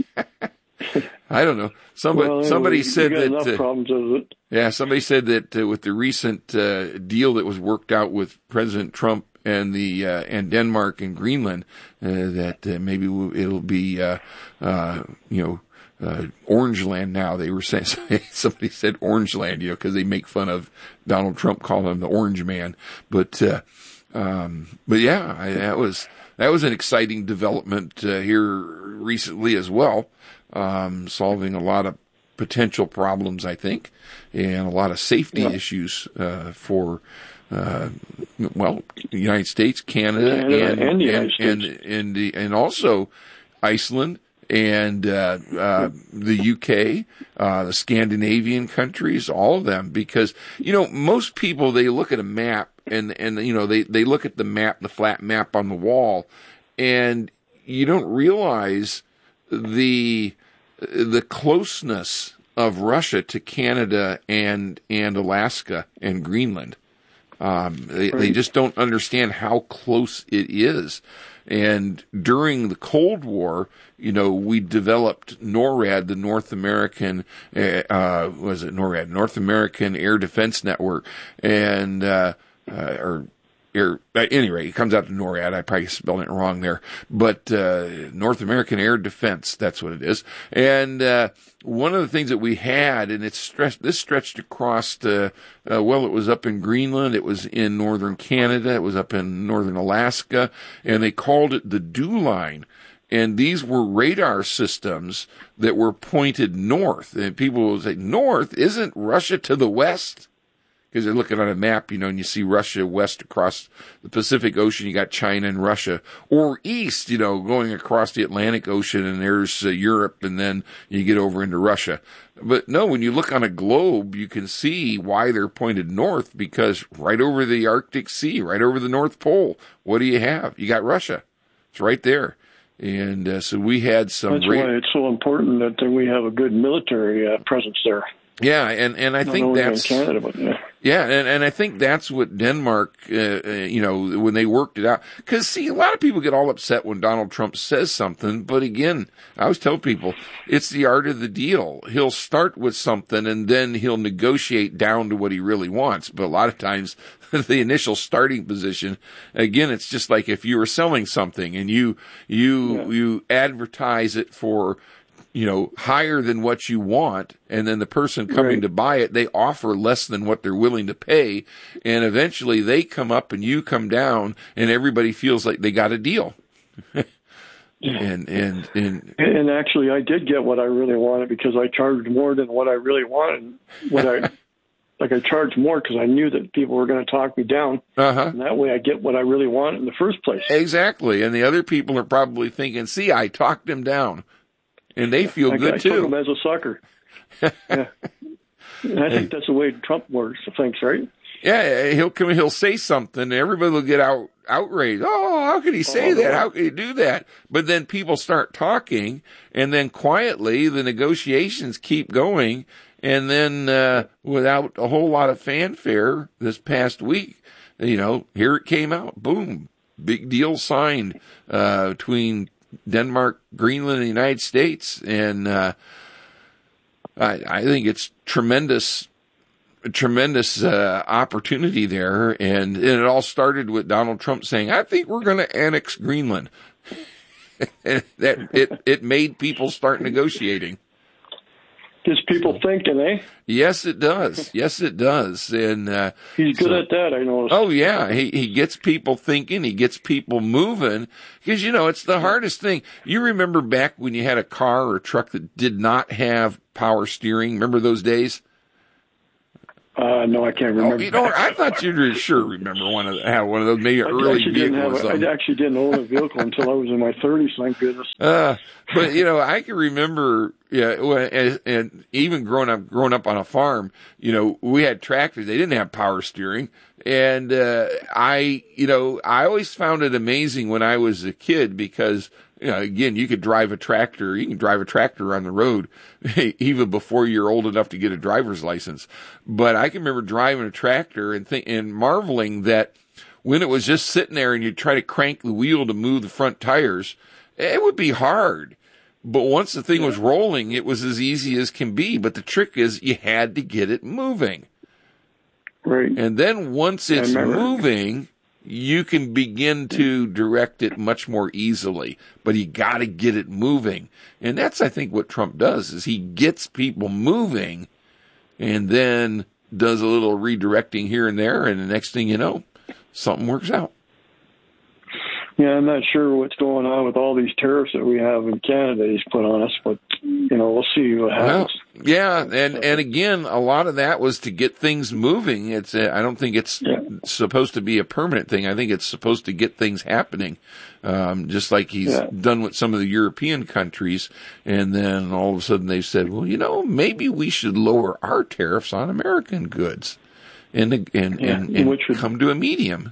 I don't know. Somebody, well, anyway, somebody said got that, enough uh, problems with it. yeah, somebody said that uh, with the recent uh, deal that was worked out with President Trump and the uh, and Denmark and Greenland, uh, that uh, maybe it'll be uh, uh, you know uh, Orange Land now. They were saying, somebody said Orange Land, you know, because they make fun of Donald Trump, calling him the Orange Man. But uh, um, but yeah, I, that was that was an exciting development uh, here recently as well. Um, solving a lot of potential problems, I think, and a lot of safety yeah. issues uh, for, uh, well, the United States, Canada, Canada and and, the and, and, and, and, the, and also Iceland and uh, uh, the U K, uh, the Scandinavian countries, all of them. Because, you know, most people, they look at a map and, and you know, they, they look at the map, the flat map on the wall, and you don't realize the the closeness of Russia to Canada and and Alaska and Greenland. Um, they, they just don't understand how close it is. And during the Cold War, you know, we developed NORAD, the North American, uh, was it NORAD, North American Air Defense Network, and uh, uh, or Air, at any rate, it comes out to NORAD. I probably spelled it wrong there, but uh, North American Air Defense, that's what it is. And uh, one of the things that we had, and it's stretched, this stretched across, uh, uh, well, it was up in Greenland, it was in northern Canada, it was up in northern Alaska, and they called it the Dew Line. And these were radar systems that were pointed north. And people will say, north? Isn't Russia to the west? Because they're looking on a map, you know, and you see Russia west across the Pacific Ocean, you got China and Russia. Or east, you know, going across the Atlantic Ocean, and there's uh, Europe, and then you get over into Russia. But no, when you look on a globe, you can see why they're pointed north, because right over the Arctic Sea, right over the North Pole, what do you have? You got Russia. It's right there. And uh, so we had some... That's ra- why it's so important that we have a good military uh, presence there. Yeah, and, and I Not think only that's... in Canada, but yeah. Yeah, and, and I think that's what Denmark, uh, uh, you know, when they worked it out. Because, see, a lot of people get all upset when Donald Trump says something. But again, I always tell people, it's the art of the deal. He'll start with something, and then he'll negotiate down to what he really wants. But a lot of times, the initial starting position, again, it's just like if you were selling something and you you yeah. you advertise it for, you know, higher than what you want, and then the person coming right. to buy it, they offer less than what they're willing to pay, and eventually they come up and you come down, and everybody feels like they got a deal. and, and and and actually, I did get what I really wanted because I charged more than what I really wanted. What I like, I charged more because I knew that people were going to talk me down, uh-huh. and that way I get what I really want in the first place. Exactly, and the other people are probably thinking, "See, I talked him down." And they feel I, good I too. took him as a sucker. Yeah. I think that's the way Trump works, thinks, right? Yeah, he'll come, he'll say something, and everybody will get out outraged. Oh, how could he say oh, that? How could he do that? But then people start talking, and then quietly the negotiations keep going, and then uh, without a whole lot of fanfare, this past week, you know, here it came out. Boom, big deal signed uh, between Denmark, Greenland, and the United States. And uh, I, I think it's tremendous, tremendous uh, opportunity there. And, and it all started with Donald Trump saying, I think we're going to annex Greenland. And that it, it made people start negotiating. Gets people thinking, eh? Yes, it does. Yes, it does. And uh, he's good so, at that, I noticed. Oh, yeah. He he gets people thinking. He gets people moving. Because, you know, it's the hardest thing. You remember back when you had a car or a truck that did not have power steering? Remember those days? Uh, no, I can't remember. Oh, you know, I thought you'd sure remember one of have one of those, maybe an early vehicle. I actually didn't own a vehicle until I was in my thirties, thank goodness. Uh, but, you know, I can remember, yeah, and, and even growing up, growing up on a farm, you know, we had tractors. They didn't have power steering. And, uh, I, you know, I always found it amazing when I was a kid because, you know, again, you could drive a tractor, you can drive a tractor on the road even before you're old enough to get a driver's license. But I can remember driving a tractor and think, and marveling that when it was just sitting there and you try to crank the wheel to move the front tires, it would be hard. But once the thing was rolling, it was as easy as can be. But the trick is you had to get it moving. Right. And then once it's moving, you can begin to direct it much more easily, but you got to get it moving. And that's, I think, what Trump does is he gets people moving and then does a little redirecting here and there. And the next thing you know, something works out. Yeah, I'm not sure what's going on with all these tariffs that we have in Canada he's put on us, but, you know, we'll see what happens. Well, yeah, and, and again, a lot of that was to get things moving. It's I don't think it's yeah. supposed to be a permanent thing. I think it's supposed to get things happening, um, just like he's yeah. done with some of the European countries. And then all of a sudden they said, well, you know, maybe we should lower our tariffs on American goods and, and, yeah, and, and would, come to a medium.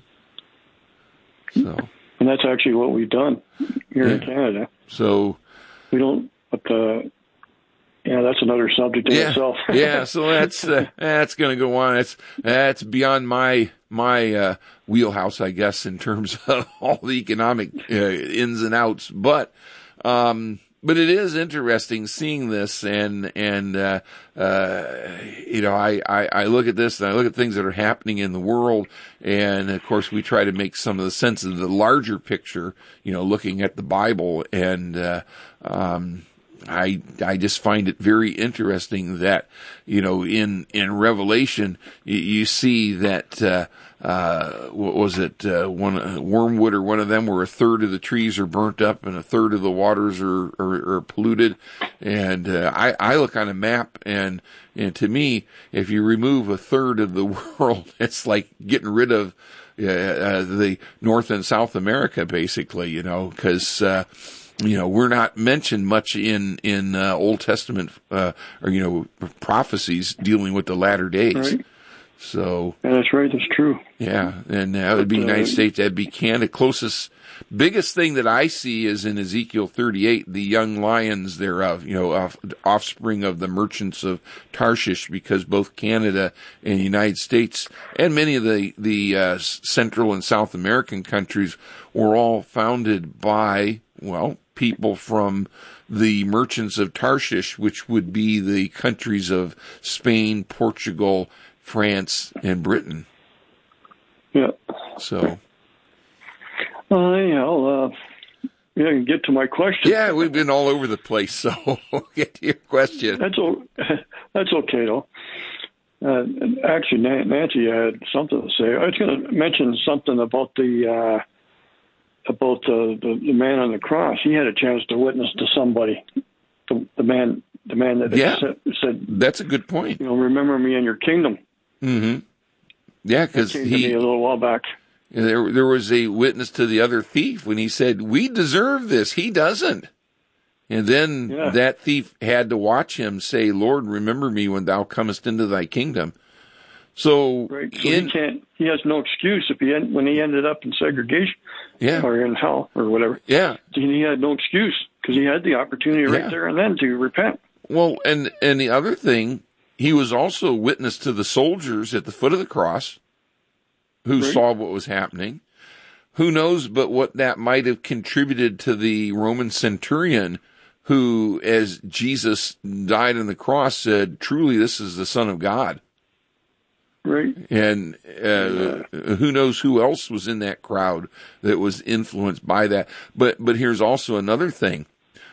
So... And that's actually what we've done here yeah. in Canada. So we don't, but uh, yeah, that's another subject in yeah, itself. yeah, so that's uh, that's going to go on. That's that's beyond my my uh, wheelhouse, I guess, in terms of all the economic uh, ins and outs. But um, but it is interesting seeing this, and and uh, uh, you know, I, I I look at this and I look at things that are happening in the world. And of course, we try to make some of the sense of the larger picture, you know, looking at the Bible. And, uh, um, I, I just find it very interesting that, you know, in, in Revelation, you, you see that, uh, uh, what was it, uh, one, uh, Wormwood or one of them where a third of the trees are burnt up and a third of the waters are, are, are polluted. And, uh, I, I look on a map and, and to me, if you remove a third of the world, it's like getting rid of, uh, uh the North and South America, basically, you know, cause, uh, you know, we're not mentioned much in, in, uh, Old Testament, uh, or, you know, prophecies dealing with the latter days. Right. So. Yeah, that's right. That's true. Yeah. And that would be but, uh, United States. That'd be Canada. Closest, biggest thing that I see is in Ezekiel thirty-eight, the young lions thereof, you know, off, offspring of the merchants of Tarshish, because both Canada and the United States and many of the, the, uh, Central and South American countries were all founded by, well, people from the merchants of Tarshish, which would be the countries of Spain, Portugal, France, and Britain. Yeah. So. Well, anyhow, uh, yeah, get to my question. Yeah, we've been all over the place, so we'll get to your question. That's o- that's okay, though. Uh, actually, Nancy had something to say. I was going to mention something about the uh, about uh, the the man on the cross. He had a chance to witness to somebody. The, the man, the man that yeah, said, said, "That's a good point." You know, remember me in your kingdom. Mm-hmm. Yeah, because he a little while back. There, there was a witness to the other thief when he said, "We deserve this. He doesn't." And then yeah. that thief had to watch him say, "Lord, remember me when thou comest into thy kingdom." So, right. so in, he can't. He has no excuse if he when he ended up in segregation, yeah. or in hell or whatever. Yeah, he had no excuse because he had the opportunity right yeah. there and then to repent. Well, and and the other thing, he was also witness to the soldiers at the foot of the cross, who right. saw what was happening. Who knows but what that might have contributed to the Roman centurion who, as Jesus died on the cross, said, "Truly, this is the Son of God." Right. And uh, yeah. who knows who else was in that crowd that was influenced by that. But but here's also another thing.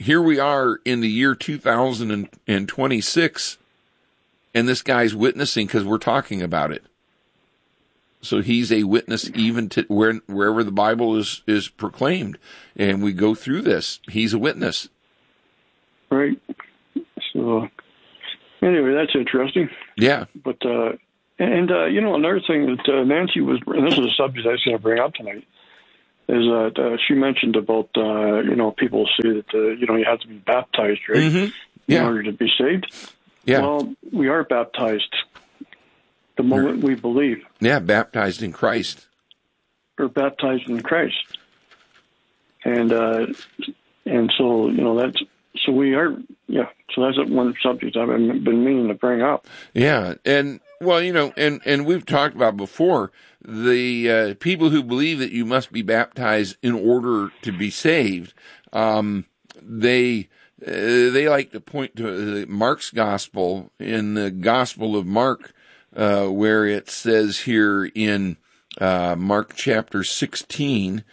here we are in the year two thousand twenty-six, and this guy's witnessing because we're talking about it. So he's a witness even to where, wherever the Bible is, is proclaimed. And we go through this. He's a witness. Right. So anyway, that's interesting. Yeah. But, uh, and, uh, you know, another thing that uh, Nancy was, and this is a subject I was going to bring up tonight, is that uh, she mentioned about, uh, you know, people say that, uh, you know, you have to be baptized, right, mm-hmm. yeah. in order to be saved. Yeah. Well, we are baptized the moment we believe. Yeah, baptized in Christ. We're baptized in Christ. And uh, and so, you know, that's, so we are, yeah, so that's one subject I've been, been meaning to bring up. Yeah, and, well, you know, and, and we've talked about before, the uh, people who believe that you must be baptized in order to be saved, um, they... Uh, they like to point to uh, Mark's gospel, in the Gospel of Mark, uh, where it says here in uh, Mark chapter sixteen,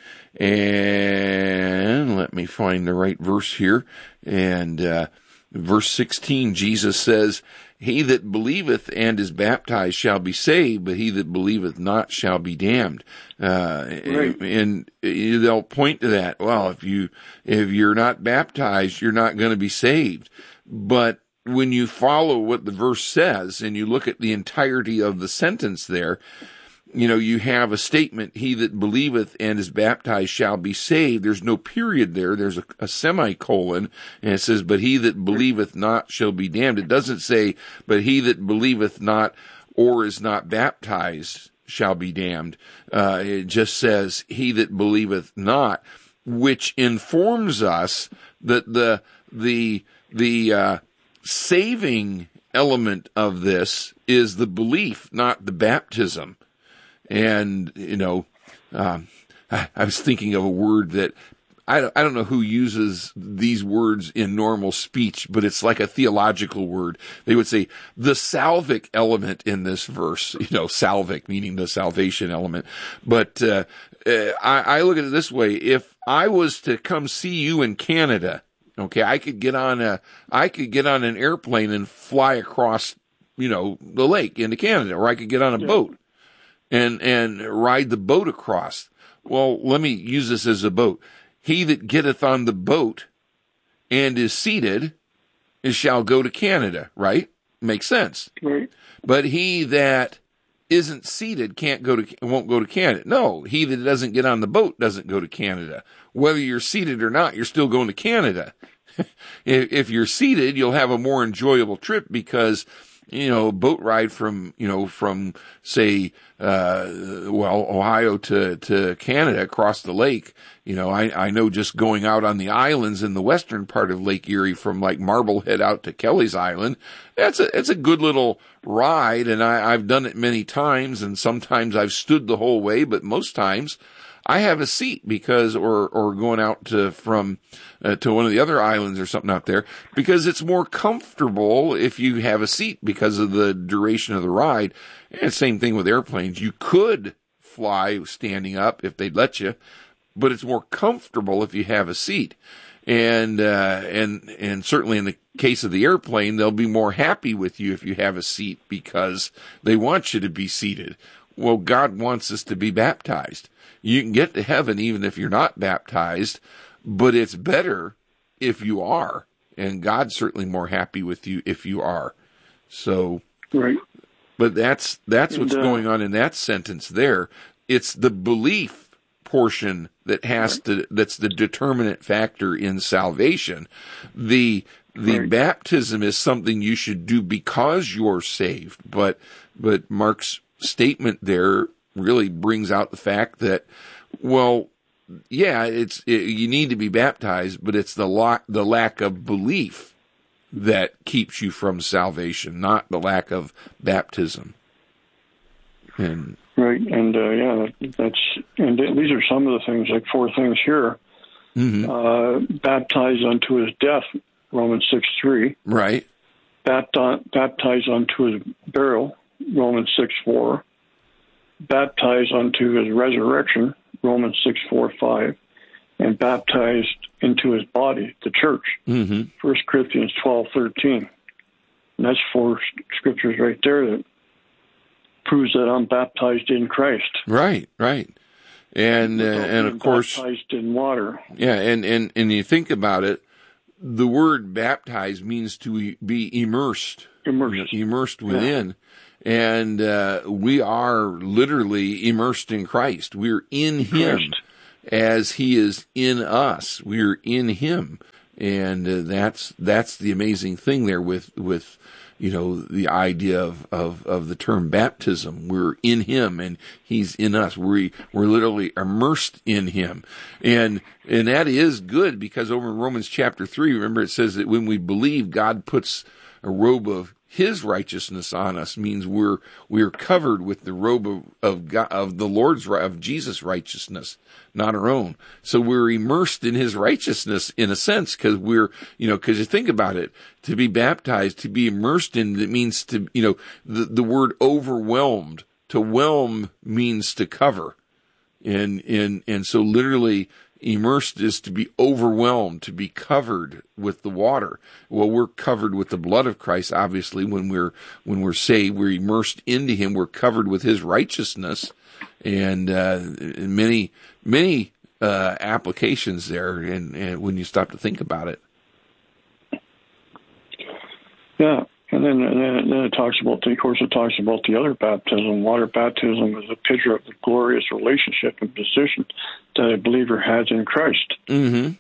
and let me find the right verse here, and uh, verse sixteen, Jesus says, "He that believeth and is baptized shall be saved, but he that believeth not shall be damned." Uh, right. And they'll point to that. Well, if you, if you're not baptized, you're not going to be saved. But when you follow what the verse says and you look at the entirety of the sentence there, you know, you have a statement, "He that believeth and is baptized shall be saved." There's no period there. There's a, a semicolon, and it says, "But he that believeth not shall be damned." It doesn't say, "But he that believeth not or is not baptized shall be damned." Uh, it just says, "He that believeth not," which informs us that the, the, the, uh, saving element of this is the belief, not the baptism. And, you know, um, I, I was thinking of a word that I don't, I don't know who uses these words in normal speech, but it's like a theological word. They would say the salvic element in this verse, you know, salvic meaning the salvation element. But uh, uh, I, I look at it this way. If I was to come see you in Canada, okay, I could get on a, I could get on an airplane and fly across, you know, the lake into Canada, or I could get on a yeah. boat. And, and ride the boat across. Well, let me use this as a boat. "He that getteth on the boat and is seated is shall go to Canada," right? Makes sense. Right. But he that isn't seated can't go to, won't go to Canada. No, he that doesn't get on the boat doesn't go to Canada. Whether you're seated or not, you're still going to Canada. if, if you're seated, you'll have a more enjoyable trip because, you know, boat ride from, you know, from, say, uh, well, Ohio to, to Canada across the lake. You know, I, I know just going out on the islands in the western part of Lake Erie from like Marblehead out to Kelly's Island, that's a, it's a good little ride. And I, I've done it many times, and sometimes I've stood the whole way, but most times I have a seat because, or, or going out to, from, uh, to one of the other islands or something out there, because it's more comfortable if you have a seat because of the duration of the ride. And same thing with airplanes. You could fly standing up if they'd let you, but it's more comfortable if you have a seat. And, uh, and, and certainly in the case of the airplane, they'll be more happy with you if you have a seat because they want you to be seated. Well, God wants us to be baptized. You can get to heaven even if you're not baptized, but it's better if you are. And God's certainly more happy with you if you are. So, right. But that's, that's what's and, uh, going on in that sentence there. It's the belief portion that has right. to, that's the determinant factor in salvation. The, the right. baptism is something you should do because you're saved. But, but Mark's statement there really brings out the fact that, well, yeah, it's, it, you need to be baptized, but it's the lack, the lack of belief that keeps you from salvation, not the lack of baptism. And right, and uh, yeah, that's, and these are some of the things, like four things here. Mm-hmm. Uh, baptized unto his death, Romans six three. Right. Bapti- baptized unto his burial, Romans six four. Baptized unto his resurrection, Romans six four five, and baptized into his body, the church. Mm-hmm. First Corinthians twelve thirteen. And that's four scriptures right there that proves that I'm baptized in Christ. Right, right. And uh, and of course, baptized in water. Yeah, and, and, and you think about it, the word baptized means to be immersed. Immersed. You know, immersed within. Yeah. And uh, we are literally immersed in Christ. We're in him Christ. As he is in us. We're in him. And uh, that's that's the amazing thing there with with you know the idea of, of, of the term baptism. We're in him and he's in us. We we're literally immersed in him, and and that is good because over in Romans chapter three, remember it says that when we believe, God puts a robe of his righteousness on us, means we're we're covered with the robe of of, God, of the Lord's of Jesus' righteousness, not our own. So we're immersed in his righteousness in a sense, because we're you know because you think about it, to be baptized, to be immersed in it means to you know the the word overwhelmed. To whelm means to cover, and and and so literally. Immersed is to be overwhelmed, to be covered with the water. Well, we're covered with the blood of Christ, obviously, when we're, when we're saved, we're immersed into him, we're covered with his righteousness, and, uh, many, many, uh, applications there, and, and when you stop to think about it. Yeah. And then, and then, and then it talks about, the, of course, it talks about the other baptism. Water baptism is a picture of the glorious relationship and position that a believer has in Christ. Mm-hmm.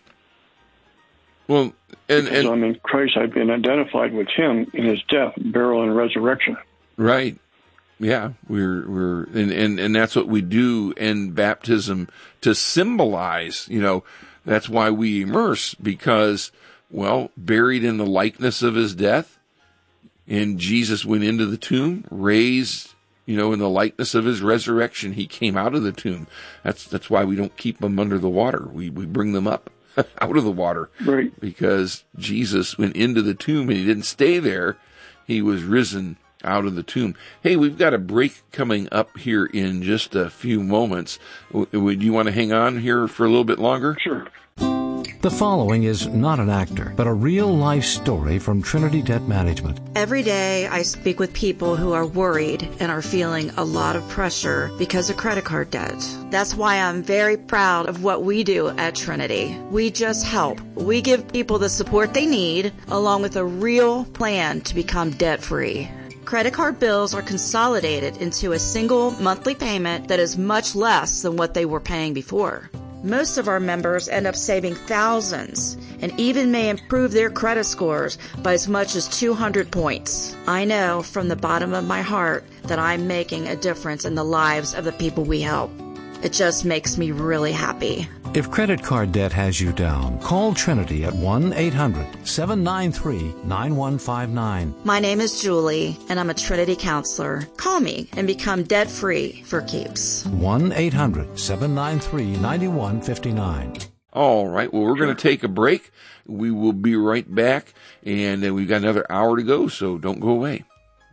Well, and, because, and I mean, Christ, I've been identified with him in his death, burial, and resurrection. Right. Yeah, we're we're and, and, and that's what we do in baptism to symbolize. You know, that's why we immerse, because, well, buried in the likeness of his death. And Jesus went into the tomb, raised, you know, in the likeness of his resurrection. He came out of the tomb. That's that's why we don't keep them under the water. We we bring them up out of the water. Right. Because Jesus went into the tomb and he didn't stay there. He was risen out of the tomb. Hey, we've got a break coming up here in just a few moments. Would you want to hang on here for a little bit longer? Sure. The following is not an actor, but a real-life story from Trinity Debt Management. Every day I speak with people who are worried and are feeling a lot of pressure because of credit card debt. That's why I'm very proud of what we do at Trinity. We just help. We give people the support they need, along with a real plan to become debt-free. Credit card bills are consolidated into a single monthly payment that is much less than what they were paying before. Most of our members end up saving thousands and even may improve their credit scores by as much as two hundred points. I know from the bottom of my heart that I'm making a difference in the lives of the people we help. It just makes me really happy. If credit card debt has you down, call Trinity at one eight hundred seven nine three nine one five nine. My name is Julie, and I'm a Trinity counselor. Call me and become debt-free for keeps. one eight hundred seven nine three nine one five nine. All right. Well, we're going to take a break. We will be right back, and uh, we've got another hour to go, so don't go away.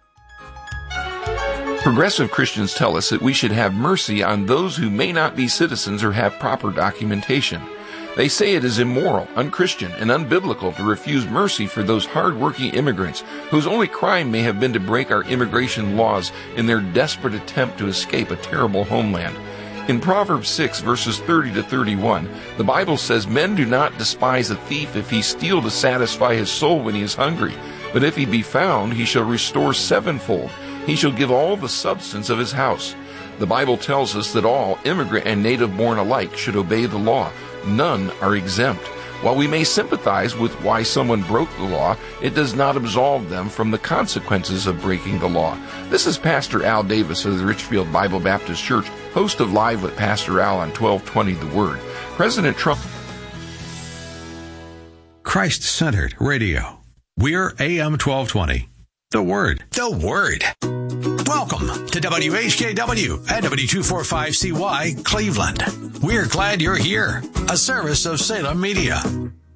Progressive Christians tell us that we should have mercy on those who may not be citizens or have proper documentation. They say it is immoral, unchristian, and unbiblical to refuse mercy for those hard-working immigrants whose only crime may have been to break our immigration laws in their desperate attempt to escape a terrible homeland. In Proverbs six, verses thirty to thirty-one, the Bible says, "Men do not despise a thief if he steal to satisfy his soul when he is hungry. But if he be found, he shall restore sevenfold. He shall give all the substance of his house." The Bible tells us that all, immigrant and native-born alike, should obey the law. None are exempt. While we may sympathize with why someone broke the law, it does not absolve them from the consequences of breaking the law. This is Pastor Al Davis of the Richfield Bible Baptist Church, host of Live with Pastor Al on twelve twenty The Word. President Trump... Christ-centered radio. We're A M twelve twenty. The Word. The Word. Welcome to W H K W and W two forty-five C Y, Cleveland. We're glad you're here. A service of Salem Media.